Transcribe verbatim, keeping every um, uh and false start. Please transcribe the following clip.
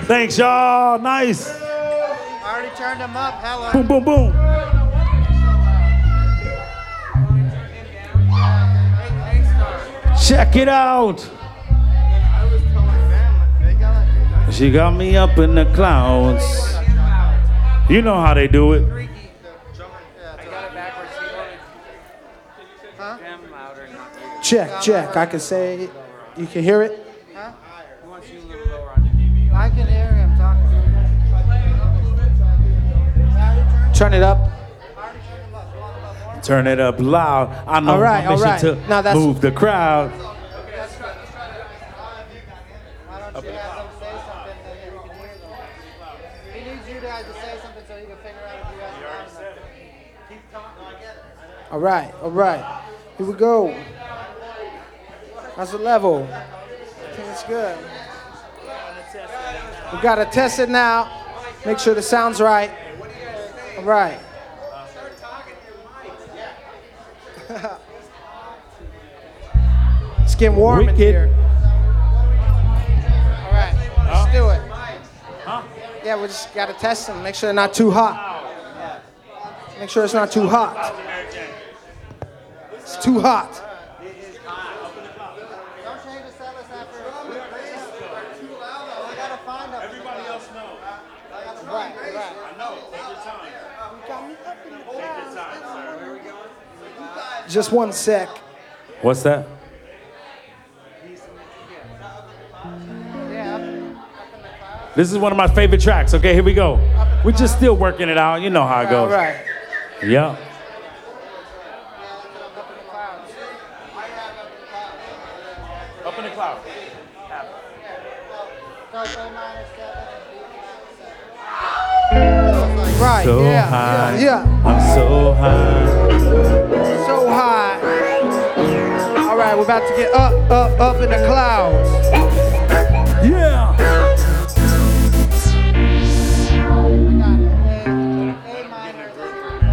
Thanks, y'all. Nice. I already turned them up. Hello. Boom, boom, boom. Check it out. She got me up in the clouds. You know how they do it. Check, check. I can say, you can hear it? Huh? I can hear him talking. Turn it up. Turn it up loud. I know All right, my mission all right. to Now that's- move the crowd. Why don't you have them say something that you can hear them? He needs you guys to say something so he can figure out if you guys are loud enough. Keep talking. I get it. All right, all right. Here we go. How's the level? I think it's good. We gotta test it now. Make sure the sound's right. All right. It's getting warm in Wicked. here. All right, let's do it. Yeah, we just gotta test them. Make sure they're not too hot. Make sure it's not too hot. It's too hot. Don't change the set list after. Too loud though. I gotta find them. Everybody else knows. Right, right. I know. Take your time. Take your time, sir. Where are we going? Just one sec. What's that? This is one of my favorite tracks. Okay, here we go. We're just still working it out. You know how it goes. All right. Yeah. Up in the cloud. Right, So yeah, high. yeah, yeah. I'm so high. So high. All right, we're about to get up, up, up in the clouds.